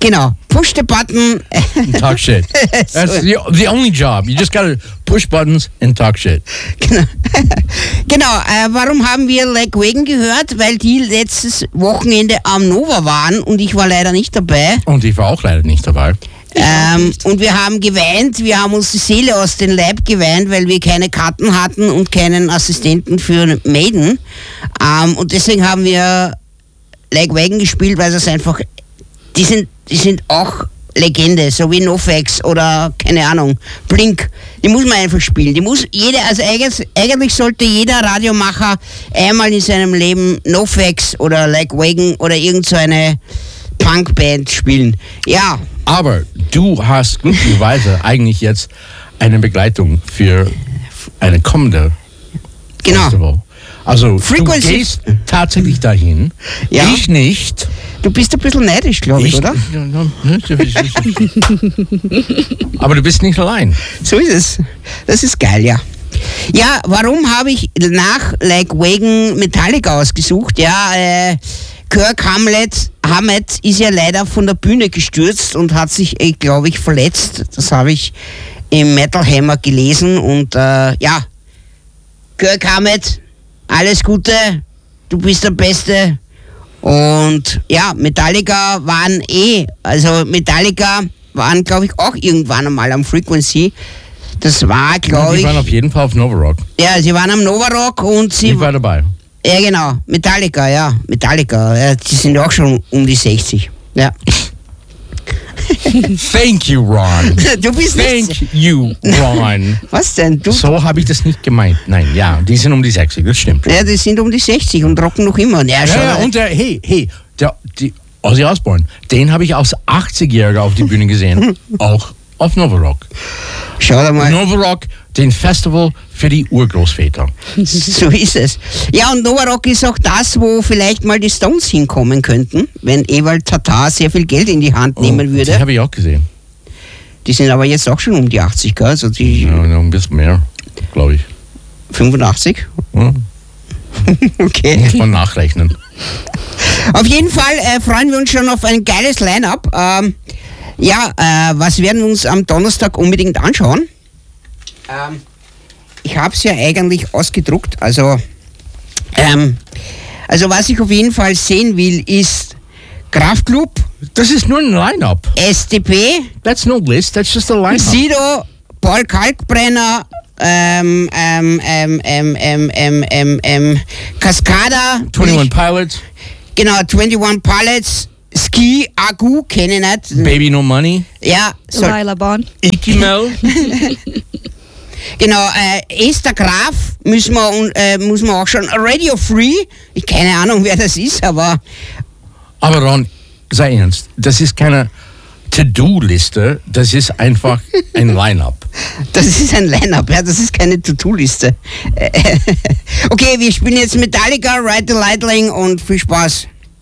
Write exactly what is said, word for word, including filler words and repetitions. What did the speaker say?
Genau. Push the button. And talk shit. That's the, the only job. You just gotta push buttons and talk shit. Genau. genau. Äh, warum haben wir Like Wagon gehört? Weil die letztes Wochenende am Nova waren und ich war leider nicht dabei. Und ich war auch leider nicht dabei. Ähm, und wir haben geweint, wir haben uns die Seele aus dem Leib geweint, weil wir keine Karten hatten und keinen Assistenten für Maiden. Ähm, und deswegen haben wir Like Wagon gespielt, weil es einfach, die sind, die sind auch Legende, so wie NoFX oder, keine Ahnung, Blink. Die muss man einfach spielen. Die muss jeder, also eigentlich, eigentlich sollte jeder Radiomacher einmal in seinem Leben NoFX oder Like Wagon oder irgend so eine Punkband spielen. Ja. Aber du hast glücklicherweise eigentlich jetzt eine Begleitung für eine kommende Genau. Festival. Also Frequency. Du gehst tatsächlich dahin, Ja. ich nicht. Du bist ein bisschen neidisch, glaube ich, Ich- oder? Aber du bist nicht allein. So ist es. Das ist geil, ja. Ja, warum habe ich nach Like Wagon Metallica ausgesucht? Ja, äh, Kirk Hammett, Hammett ist ja leider von der Bühne gestürzt und hat sich, äh, glaube ich, verletzt. Das habe ich im Metal Hammer gelesen. Und äh, ja, Kirk Hammett, alles Gute, du bist der Beste. Und ja, Metallica waren eh, also Metallica waren, glaube ich, auch irgendwann einmal am Frequency. Das war, glaube Die ich, waren auf jeden Fall auf Nova Rock. ja, sie waren am Nova Rock und sie, Ich war dabei. ja genau, Metallica, ja, Metallica, ja, die sind auch schon um die sechzig, ja. Thank you, Ron. Du bist nicht, Thank you, Ron. was denn, du? So habe ich das nicht gemeint. Nein, ja, die sind um die sechzig, das stimmt. Ja, die sind um die sechzig und rocken noch immer. Ja, schon, Ja, ja, und der, hey, hey, der, die Ozzy Osbourne, den habe ich als achtzigjähriger auf die Bühne gesehen, auch auf Nova Rock. schau da mal. Nova Rock, den Festival für die Urgroßväter. So ist es. Ja, und Nova Rock ist auch das, wo vielleicht mal die Stones hinkommen könnten, wenn Ewald Tatar sehr viel Geld in die Hand nehmen Die würde. habe ich auch gesehen. Die sind aber jetzt auch schon um die achtzig, gell? Also die Ja, noch ein bisschen mehr, glaube ich. fünfundachtzig? Ja, Okay. muss man nachrechnen. Auf jeden Fall äh, freuen wir uns schon auf ein geiles Line-Up. Ähm, ja, äh, was werden wir uns am Donnerstag unbedingt anschauen? Ähm, ich habe es ja eigentlich ausgedruckt. Also, ähm, also was ich auf jeden Fall sehen will, ist Kraftklub, Das ist nur ein Line-Up. S T P, That's no list, that's just a line-up. Sido, Paul Kalkbrenner, ähm, ähm, ähm, ähm, ähm, ähm, ähm, ähm, Cascada, twenty-one Pilots, genau, twenty-one Pilots, Ski, Agu, kenne ich nicht. Baby No Money, Ja, so, Lila Bond. Ikimel. genau, äh, Esther Graf müssen wir, un- äh, muss man auch schon, Radio Free, ich keine Ahnung, wer das ist, aber Aber Ron, sei ernst, das ist keine To-Do-Liste, das ist einfach ein Line-Up. das ist ein Line-Up, ja, das ist keine To-Do-Liste. Okay, wir spielen jetzt Metallica, Ride the Lightning und viel Spaß.